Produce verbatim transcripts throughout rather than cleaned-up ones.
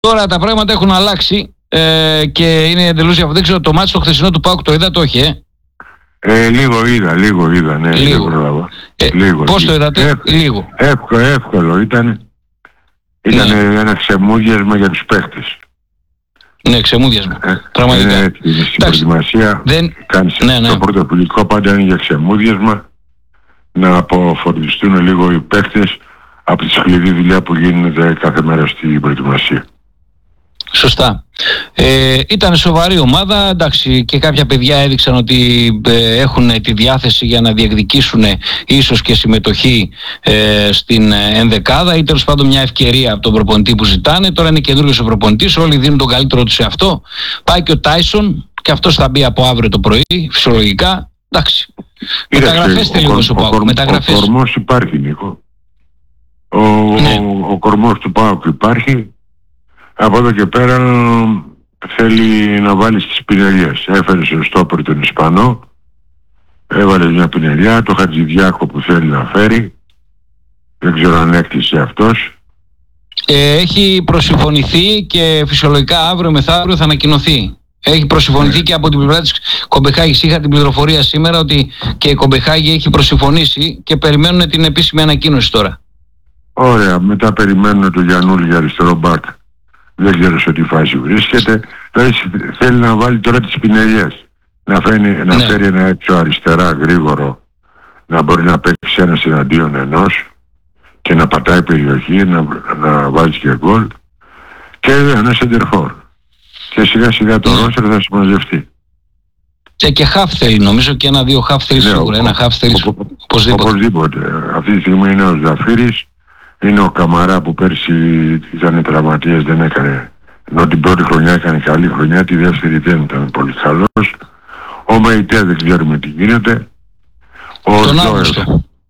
Τώρα τα πράγματα έχουν αλλάξει ε, και είναι εντελώς διαφορετικό. Δεν ξέρω, το μάτσο το χθεσινό του ΠΑΟΚ το είδα, το όχι, ε. Ε, λίγο είδα, λίγο είδα, ναι. Λίγο. Ε, λίγο πώς το είδατε, ε, λίγο. Εύκολο, εύκολο ήταν. Ήταν ναι. ένα ξεμούδιασμα για τους παίχτες. Ναι, ξεμούδιασμα. Ε, πραγματικά. Είναι έτσι, στην προετοιμασία δεν... κάνεις ναι, ναι. το πρωτοπηλικό πάντα είναι για ξεμούδιασμα. Να αποφορτιστούν λίγο οι παίχτες από τη σκληρή δουλειά που γίνεται κάθε μέρα στην προετοιμασία. Σωστά. Ε, ήταν σοβαρή ομάδα, εντάξει, και κάποια παιδιά έδειξαν ότι ε, έχουν τη διάθεση για να διεκδικήσουν ίσως και συμμετοχή ε, στην ενδεκάδα ή τέλος πάντων μια ευκαιρία από τον προπονητή που ζητάνε. Τώρα είναι καινούριος ο προπονητής, όλοι δίνουν τον καλύτερο του σε αυτό. Πάει και ο Τάισον και αυτός θα μπει από αύριο το πρωί, φυσιολογικά. Εντάξει. Μεταγραφές τελείως ο ΠΑΟΚ. Ο κορμός υπάρχει, Νίκο. Ο, ναι. ο, ο κορμός του ΠΑΟΚ υπάρχει. Από εδώ και πέρα θέλει να βάλει στις πινελιές. Έφερε στο στόπερ τον Ισπανό, έβαλε μια πινελιά, το Χατζηδιάκο που θέλει να φέρει. Δεν ξέρω αν έκτισε αυτός. Ε, έχει προσυμφωνηθεί και φυσιολογικά αύριο μεθαύριο θα ανακοινωθεί. Έχει προσυμφωνηθεί yeah. και από την πλευρά της Κομπεχάγης. Είχα την πληροφορία σήμερα ότι και η Κομπεχάγη έχει προσυμφωνήσει και περιμένουν την επίσημη ανακοίνωση τώρα. Ωραία, μετά περιμένουν τον Γιαννούλη για αριστερό μπακ. Δεν ξέρω σε τι φάση βρίσκεται. Θέλει να βάλει τώρα τις πινελιές. Να, φέρει, ναι. να φέρει ένα έξω αριστερά γρήγορο, να μπορεί να παίξει ένας εναντίον ενός και να πατάει περιοχή, να, να βάζει και γκολ. Και ένα σεντερφόρ. Και σιγά σιγά το ναι. ρόστερ θα συμμαζευτεί. Και, και χαφ θέλει, νομίζω και ένα-δύο χαφ θέλει σίγουρα. Ένα χαφ θέλει οπωσδήποτε. Οπωσδήποτε. Αυτή τη στιγμή είναι ο Ζαφύρης. Είναι ο Καμαρά που πέρσι ήταν τραυματίας, δεν έκανε. Ενώ την πρώτη χρονιά έκανε καλή χρονιά, τη δεύτερη δεν ήταν πολύ καλός. Ο Μεϊτέ δεν ξέρουμε τι γίνεται. Ο Ζόερ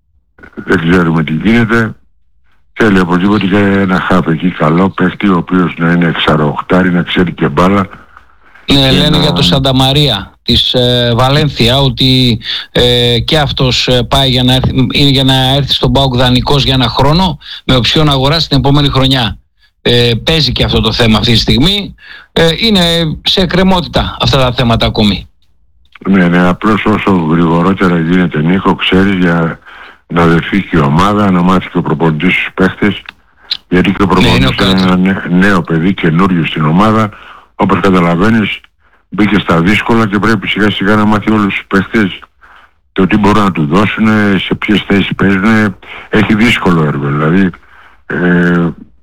δεν ξέρουμε τι γίνεται. Θέλει οπωσδήποτε και ένα χαφ εκεί καλό παίχτη, ο οποίος να είναι εξαροχτάρι, να ξέρει και μπάλα. Ναι, λένε να... για το Σαντα Μαρία της ε, Βαλένθια ότι ε, και αυτός ε, πάει για να, έρθει, είναι για να έρθει στον ΠΑΟΚ δανεικός για ένα χρόνο με οψιόν να αγοράσει την επόμενη χρονιά. Ε, παίζει και αυτό το θέμα αυτή τη στιγμή. Ε, είναι σε εκκρεμότητα αυτά τα θέματα ακόμη. Ναι, ναι, απλώς όσο γρηγορότερα γίνεται, Νίκο, ξέρεις, για να δεθεί και η ομάδα, να μάθει και ο προπονητής στους παίχτες, γιατί και ο προπονητής ναι, είναι ένα νέο παιδί, καινούριο στην ομάδα. Όπως καταλαβαίνεις, μπήκε στα δύσκολα και πρέπει σιγά σιγά να μάθει όλους τους παίχτες το τι μπορούν να του δώσουν, σε ποιες θέσεις παίζουν. Έχει δύσκολο έργο, δηλαδή ε,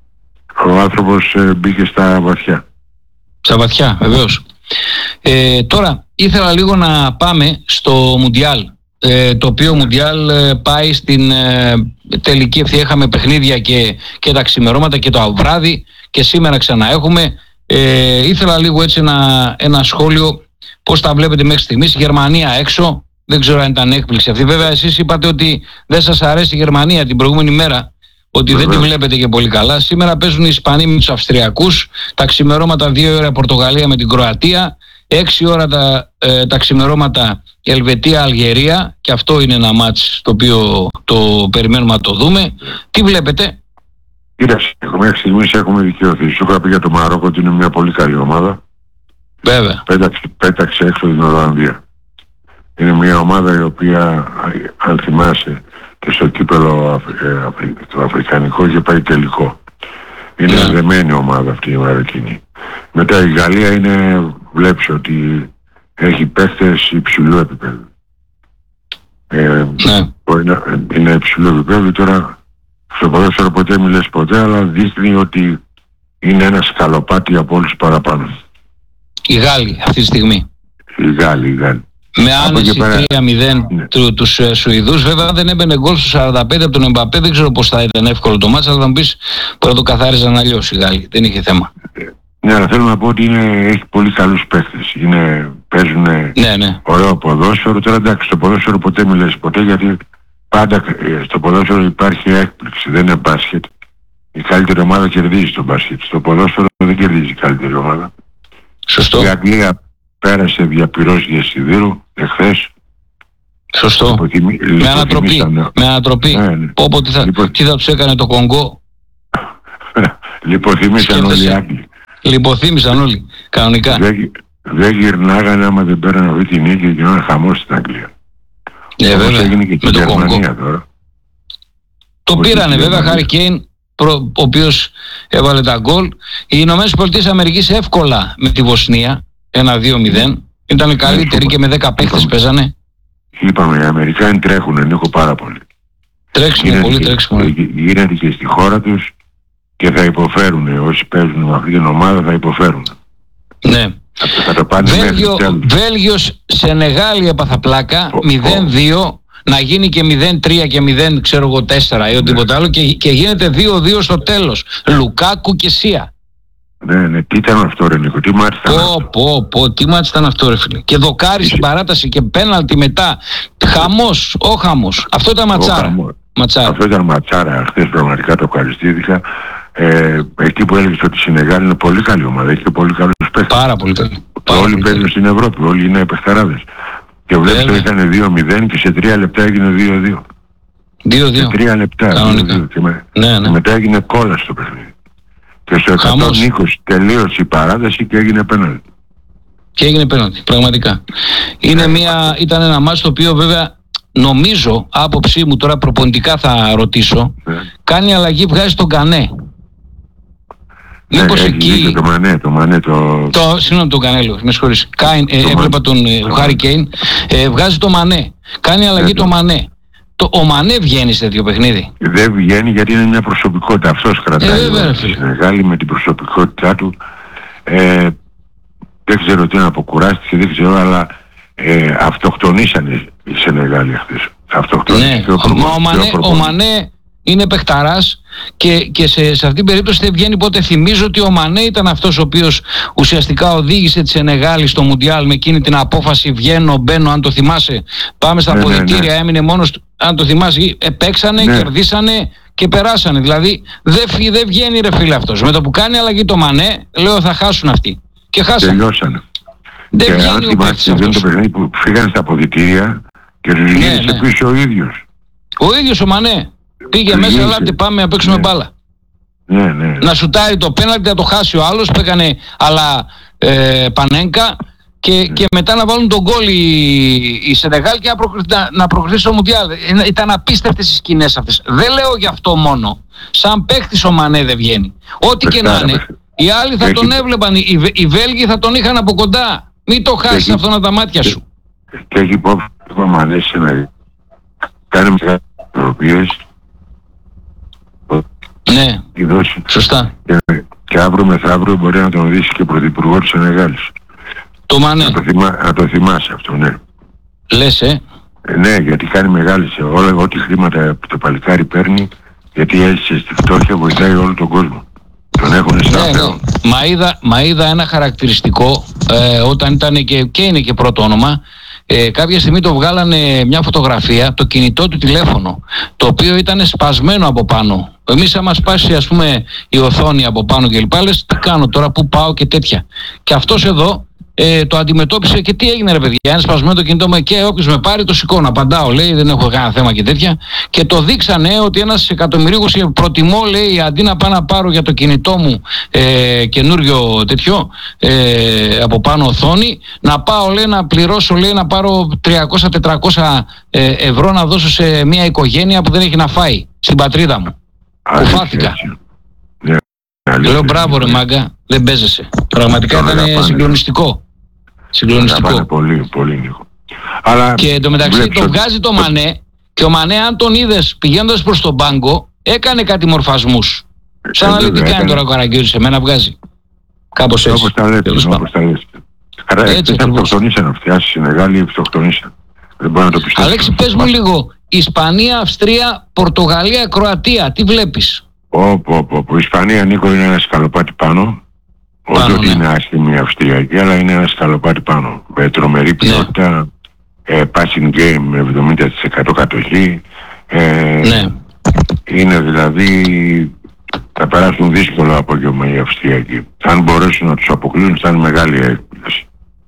ο άνθρωπος ε, μπήκε στα βαθιά. Στα βαθιά, βεβαίως. Ε, τώρα ήθελα λίγο να πάμε στο Μουντιάλ, ε, το οποίο Μουντιάλ ε, πάει στην ε, τελική ευθεία. Είχαμε παιχνίδια και, και τα ξημερώματα και το βράδυ και σήμερα ξανά έχουμε. Ε, ήθελα λίγο έτσι ένα, ένα σχόλιο πώς τα βλέπετε μέχρι στιγμής. Η Γερμανία έξω, δεν ξέρω αν ήταν έκπληξη αυτή. Βέβαια εσείς είπατε ότι δεν σας αρέσει η Γερμανία την προηγούμενη μέρα, ότι Βέβαια. δεν τη βλέπετε και πολύ καλά. Σήμερα παίζουν οι Ισπανοί με τους Αυστριακούς, τα ξημερώματα δύο ώρα Πορτογαλία με την Κροατία, έξι ώρα τα, ε, τα ξημερώματα Ελβετία-Αλγερία, και αυτό είναι ένα μάτς το οποίο το περιμένουμε να το δούμε. Τι βλέπετε? Κοίταξε, μέχρι στιγμής έχουμε δικαιωθεί. Σου είχα πει για το Μαρόκο ότι είναι μια πολύ καλή ομάδα. Βέβαια. Πέταξε, πέταξε έξω την Ολλανδία. Είναι μια ομάδα η οποία, αν θυμάσαι, και στο κύπελο Αφρι... Αφρι... το αφρικανικό είχε πάει τελικό. Είναι yeah. δεμένη ομάδα αυτή η Μαροκινή. Μετά η Γαλλία είναι, βλέπεις ότι έχει παίχτες υψηλού επίπεδου. Ε, yeah. Μπορεί να είναι υψηλού επίπεδου τώρα. Στο ποδόσφαιρο ποτέ μιλές ποτέ, αλλά δείχνει ότι είναι ένα σκαλοπάτι από όλους παραπάνω. Οι Γάλλοι αυτή τη στιγμή. Οι Γάλλοι, οι Γάλλοι. Με άνεση τρία μηδέν ναι. του, τους ε, Σουηδούς. Βέβαια δεν έμπαινε γκολ στους σαράντα πέντε από τον Εμπαπέ. Δεν ξέρω πώς θα ήταν εύκολο το μάτς, αλλά θα μου πεις που θα το καθάριζαν αλλιώς οι Γάλλοι. Δεν είχε θέμα. Ναι, αλλά θέλω να πω ότι είναι, έχει πολύ καλούς παίχτες. Είναι, παίζουν ναι, ναι. ωραίο ποδόσφαιρο. Τώρα εντάξει, στο ποδόσφαιρο ποτέ μιλές ποτέ, γιατί πάντα στο ποδόσφαιρο υπάρχει έκπληξη, δεν είναι μπάσκετ. Η καλύτερη ομάδα κερδίζει το μπάσκετ. Στο ποδόσφαιρο δεν κερδίζει η καλύτερη ομάδα. Σωστό. Η Αγγλία πέρασε διαπυρώσεις για σιδήρου εχθές. Σωστό. Λιποθυμί... Με ανατροπή. Με ανατροπή. Ναι, ναι. Πω, πω, τι, θα, Λιπο... τι θα τους έκανε το Κονγκό. Λιποθυμίσαν όλοι οι Άγγλοι. Λιποθύμησαν όλοι, κανονικά. Δεν, δεν γυρνάγανε άμα δεν πέρανε αυτή τη νίκη και γινόταν χαμός στην Αγγλία. Ε, βέβαια, έγινε και με στην το Γερμανία τώρα. Το Ότι πήρανε βέβαια, Γερμανία. Χάρι Κέιν, ο οποίος έβαλε τα γκολ. Οι Ηνωμένες Πολιτείες Αμερικής εύκολα με τη Βοσνία, ένα δύο μηδέν. Ήταν καλύτεροι και με δέκα παίχτες παίζανε. Είπαμε, οι Αμερικάνοι τρέχουνε, Νίκο, πάρα πολύ. Τρέξιμο, πολύ τρέξιμο. Γίνεται και στη χώρα τους και θα υποφέρουν. Όσοι παίζουν με αυτή την ομάδα θα υποφέρουν. Ναι. Θα, θα το πάνε μέχρι Βέλγιο, τέλος. Βέλγιος Σενεγάλη έπαθα πλάκα, Ω, μηδέν δύο, να γίνει και μηδέν τρία και μηδέν ξέρω εγώ τέσσερα ή οτιδήποτε άλλο και, και γίνεται δύο δύο στο τέλος. Λουκάκου και Σία. Ναι, ναι, τι ήταν αυτό ρε Νίκο, τι μάτς ήταν αυτό. Πω, πω, πω, τι μάτς ήταν αυτό ρε φίλε. Και δοκάρι στην παράταση και πέναλτι μετά. Χαμός, ο χαμός. Αυτό ήταν ματσάρα. χαμός. ματσάρα. Αυτό ήταν ματσάρα, χθες πραγματικά το ευχαριστήθηκα. Ε, εκεί που έλεγες ότι η Σενεγάλη είναι πολύ καλή ομάδα, έχει και πολύ καλούς παίχτες. Πάρα πολύ καλή. Πάρα Όλοι πολύ παίζουν καλή. στην Ευρώπη, όλοι είναι παιχταράδες. Και βλέπεις ότι ήταν δύο μηδέν και σε τρία λεπτά έγινε δύο δύο. δύο δύο. Σε τρία λεπτά. Κανονικά. δύο δύο. Και, με, Ναι, ναι. και μετά έγινε κόλλα στο παιχνίδι. Και στο Χαμός. εκατόν είκοσι τελείωσε η παράταση και έγινε πέναλτι. Και έγινε πέναλτι, πραγματικά. Είναι μια, ήταν ένα μάτς το οποίο βέβαια νομίζω, άποψή μου τώρα προπονητικά θα ρωτήσω, Ναι. κάνει αλλαγή, βγάζει τον Κανέ. Μήπως Ναι, εκεί... έχει το Μανέ, το Μανέ, το... Το, συγγνώμη τον Κανέλο, με συγχωρείς. Κάιν, ε, Το έβλεπα Μανέ. τον ε, Το Χάρι Μανέ. Κέιν. Ε, βγάζει το Μανέ. Κάνει αλλαγή Ναι, το ναι. Μανέ. Το, ο Μανέ βγαίνει σε τέτοιο παιχνίδι. Δεν βγαίνει γιατί είναι μια προσωπικότητα. Αυτός κρατάει. Ε, βέβαια, ο- ρε φίλε. Μεγάλη με την προσωπικότητά του. Ε, δεν ξέρω τι να αποκουράστηκε, δεν ξέρω, αλλά ε, αυτοκτονήσανε οι Σενεγάλοι χθες. Αυτοκτονήσανε. Ναι, και ο προπο- μα ο και Μανέ, ο προπονητής. Μανέ είναι παιχταράς και, και σε, σε αυτήν την περίπτωση δεν βγαίνει ποτέ. Θυμίζω ότι ο Μανέ ήταν αυτός ο οποίος ουσιαστικά οδήγησε τη Σενεγάλη στο Μουντιάλ με εκείνη την απόφαση βγαίνω, μπαίνω, αν το θυμάσαι. Πάμε στα Ναι, ναι, αποδυτήρια, ναι. έμεινε μόνος του. Αν το θυμάσαι, επέξανε, Ναι. κερδίσανε και περάσανε. Δηλαδή δεν φυ- δεν βγαίνει ρε φίλε αυτός. Με το που κάνει αλλαγή το Μανέ, λέω θα χάσουν αυτοί. Και χάσανε. Τελειώσανε. Δεν Και αν βγαίνει ο παίκτης θυμάστε, δεν αυτός. το παιχνίδι που φύγανε στα αποδυτήρια και τους γύρισε ναι. πίσω ο ίδιος. Ο ίδιος ο Μανέ πήγε Του μέσα, γύρισε. ελάτε πάμε να παίξουμε Ναι. μπάλα. Ναι, ναι. Να σουτάρει το πέναλτι, να το χάσει ο άλλος που έκανε αλλά ε, Πανένκα και, και μετά να βάλουν τον γκολ οι, οι Σενεγάλ και να, προκρι, να, να προκριθεί στο Μουντιάλ. Ε, Ήταν απίστευτες οι σκηνές αυτές. Δεν λέω γι' αυτό μόνο. Σαν παίχτης ο Μανέ δεν βγαίνει. Ό,τι και να Παιχτάρα, είναι. παιχτάρα. Οι άλλοι θα Έχει- τον έβλεπαν. Οι, Βε- οι Βέλγοι θα τον είχαν από κοντά. Μην το χάσεις Έχει- αυτό από τα μάτια σου. Και έχει υπόψη που μου αρέσει να κάνει μεγάλες ισορροπίες, Ναι, τη δώσει σωστά. και, και αύριο μεθαύριο μπορεί να τον δεις και πρωθυπουργό της Σενεγάλης. Το Μανέ. Να το, θυμά, να το θυμάσαι αυτό, ναι. Λες, ε. Ε, ναι, γιατί κάνει μεγάλη σε όλα, ό,τι χρήματα το παλικάρι παίρνει, γιατί έζησε στη φτώχεια, βοηθάει όλο τον κόσμο. Τον έχουν στα Ναι, ναι. Θεό. Μα, είδα, μα είδα ένα χαρακτηριστικό ε, όταν ήταν και, και είναι και πρώτο όνομα. Ε, κάποια στιγμή το βγάλανε μια φωτογραφία, το κινητό του τηλέφωνο, το οποίο ήταν σπασμένο από πάνω. Εμείς άμα σπάσει ας πούμε η οθόνη από πάνω και λοιπά, λες τι κάνω τώρα, πού πάω και τέτοια. Και αυτός εδώ ε, το αντιμετώπισε και τι έγινε ρε παιδιά, είναι σπασμένο το κινητό μου και όποιος με πάρει το σηκώνω, απαντάω λέει, δεν έχω κανένα θέμα και τέτοια. Και το δείξανε ότι ένας εκατομμυρίγος προτιμώ λέει αντί να πάω να πάρω για το κινητό μου ε, καινούριο τέτοιο ε, από πάνω οθόνη, να πάω λέει να πληρώσω λέει να πάρω τριακόσια με τετρακόσια ε, ευρώ να δώσω σε μια οικογένεια που δεν έχει να φάει στην πατρίδα μου. Αλήθεια, φάθηκα. έτσι. Ναι, αλήθεια. Λέω μπράβο ρε μάγκα, δεν παίζεσαι. Πραγματικά Τον ήταν αγαπάνε. συγκλονιστικό. Συγκλονιστικό. Αγαπάνε πολύ, πολύ Νίκο. Αλλά Και εντωμεταξύ βλέπεις το ότι- βγάζει το Μανέ και ο Μανέ αν τον είδες πηγαίνοντας προς τον πάγκο έκανε κάτι μορφασμούς. Σαν να λέει τι βέβαια, κάνει έκανε. τώρα ο Καραγκιόζης, εμένα βγάζει. Κάπως έτσι. Όπως τα λέτε, Τέλος πάντων. όπως τα λέτε. Άρα Έτσι έτσι ακριβώς. αυτοκτονήσαν αυτοί, άσοι Σενεγάλοι αυτοκτονήσαν. Δεν μπορώ να το πιστέψω. Αλέξη πες μου λίγο, Ισπανία, Αυστρία, Πορτογαλία, Κροατία, τι βλέπεις? Όπου, όπου, όπου. Η Ισπανία, Νίκο, είναι ένα σκαλοπάτι πάνω. Όχι Πάνω, ότι ναι. είναι άσχημη η Αυστριακή, αλλά είναι ένα σκαλοπάτι πάνω. Με τρομερή ποιότητα, ε, passing game με εβδομήντα τοις εκατό κατοχή. Ε, Ναι. Είναι δηλαδή, θα περάσουν δύσκολο απόγευμα οι Αυστριακοί. Αν μπορέσουν να τους αποκλείουν, θα είναι μεγάλη έκπληξη.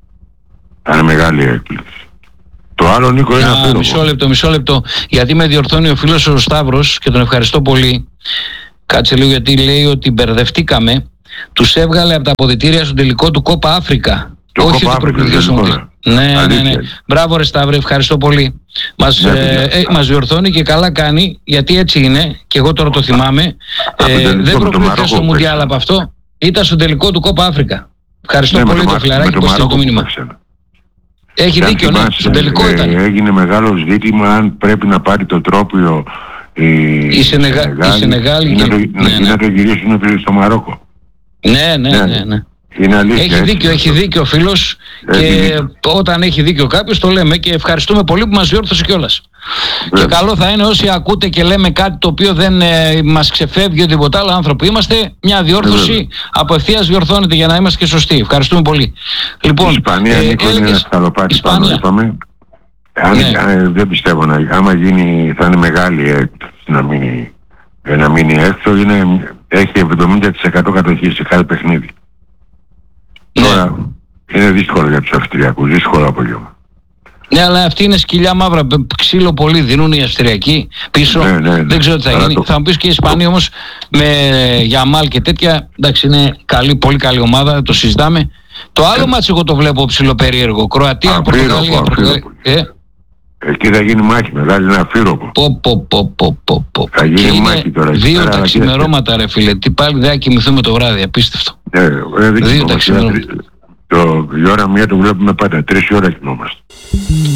Θα είναι μεγάλη έκπληξη. Το άλλο, Νίκο, είναι Α, αφήνω. μισό λεπτό, μισό λεπτό. Γιατί με διορθώνει ο φίλος ο Σταύρος και τον ευχαριστώ πολύ. Κάτσε λίγο γιατί λέει ότι μπερδευτήκαμε. τους έβγαλε από τα αποδυτήρια στον τελικό του Κόπα Αφρικα. Το Όχι Κόπα ότι προκλήθηκε στον Μουντιάλ. Ναι, ναι, ναι. Μπράβο ρε Σταύρε, ευχαριστώ πολύ. Μας, ναι, ε, ε, μας διορθώνει και καλά κάνει, γιατί έτσι είναι, και εγώ τώρα το θυμάμαι. Ε, δεν προκλήθηκε στο Μουντιάλ από αυτό, ήταν στο τελικό του Κόπα Αφρικα. Ευχαριστώ ναι, πολύ το, το φιλαράκι που έστειλε το μήνυμα. Έχει δίκιο, ναι, στον τελικό ήταν. Έγινε μεγάλο ζήτημα αν πρέπει να πάρει το τρόπιο η, η, Σενεγα... η Σενεγάλη και... και... να, ναι, ναι, ναι. να το γυρίσουν στο Μαρόκο. Ναι, ναι, ναι, ναι, ναι. Είναι αλήθεια, έχει δίκιο, έχει δίκιο ο φίλος και δίκιο. Όταν έχει δίκιο κάποιος το λέμε και ευχαριστούμε πολύ που μας διόρθωσε κιόλας. Και καλό θα είναι όσοι ακούτε και λέμε κάτι το οποίο δεν ε, μας ξεφεύγει οτιδήποτε άλλο, άνθρωποι είμαστε, μια διόρθωση απευθείας διορθώνεται για να είμαστε και σωστοί. Ευχαριστούμε πολύ. Λοιπόν, η Ισπανία ε, Νίκο, έλεγες... είναι ένα σκαλοπάτι πάνω, είπαμε. Αν, ναι. αν, δεν πιστεύω να άμα γίνει, θα είναι μεγάλη έκπτωση να μείνει, να μείνει έξω. Είναι, έχει εβδομήντα τοις εκατό κατοχή σε κάθε παιχνίδι. Ναι. Τώρα είναι δύσκολο για τους Αυστριακούς, δύσκολο απόγευμα. Ναι, αλλά αυτή είναι σκυλιά μαύρα. Ξύλο πολύ δίνουν οι Αυστριακοί πίσω. Ναι, ναι, ναι. Δεν ξέρω τι θα γίνει. Το... Θα μου πεις και οι Ισπανοί όμως με Γιαμάλ και τέτοια. Εντάξει, είναι καλή, πολύ καλή ομάδα, το συζητάμε. Το άλλο ε... μάτσο εγώ το βλέπω ψιλοπερίεργο. Κροατία, Πορτογαλία. Ε? Εκεί θα γίνει μάχη, μεγάλη, είναι αφύροπο. Πω, πω, πω, πω, πω, πω. Θα γίνει και μάχη τώρα. Δύο τα ξημερώματα, ρε φίλε. Τι πάλι δεν θα κοιμηθούμε το βράδυ, απίστευτο. Ε, ε, δύο τα ξημερώματα. Το, η ώρα μία το βλέπουμε πάντα, τρεις ώρα κοιμόμαστε.